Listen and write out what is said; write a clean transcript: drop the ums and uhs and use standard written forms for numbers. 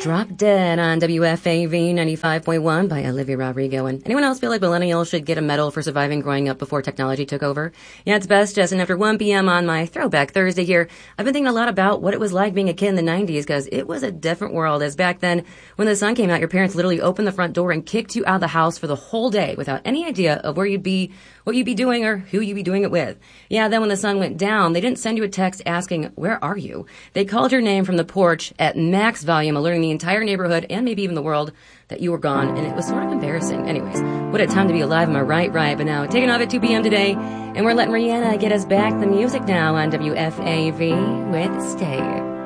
Drop Dead on WFAV 95.1 by Olivia Rodrigo. And anyone else feel like millennials should get a medal for surviving growing up before technology took over? Yeah, it's best, Justin. After 1 p.m. on my Throwback Thursday here, I've been thinking a lot about what it was like being a kid in the 90s, because it was a different world. As back then, when the sun came out, your parents literally opened the front door and kicked you out of the house for the whole day without any idea of where you'd be, what you'd be doing, or who you'd be doing it with. Yeah, then when the sun went down, they didn't send you a text asking, "Where are you?" They called your name from the porch at max volume, alerting the entire neighborhood and maybe even the world that you were gone, and it was sort of embarrassing. Anyways, what a time to be alive, am I right? Right, but now, taking off at 2 p.m. today, and we're letting Rihanna get us back the music now on WFAV with Stay.